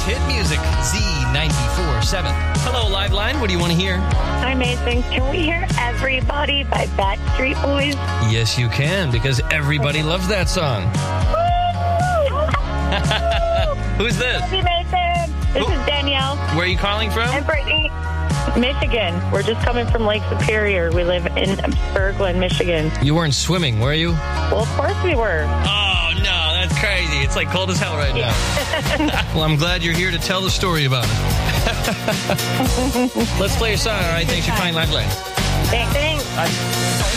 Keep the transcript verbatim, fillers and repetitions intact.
hit music, Z ninety-four point seven. Hello, Liveline. What do you want to hear? Hi, amazing. Can we hear Everybody by Backstreet Boys? Yes, you can, because everybody loves that song. Who's this? Hey, Mason. This Who? is Danielle. Where are you calling from? And Brittany. Michigan. We're just coming from Lake Superior. We live in Berglund, Michigan. You weren't swimming, were you? Well, of course we were. Oh, no, that's crazy. It's like cold as hell right now. Well, I'm glad you're here to tell the story about it. Let's play your song, all right? Thanks for calling Liveline. Thanks. Bye.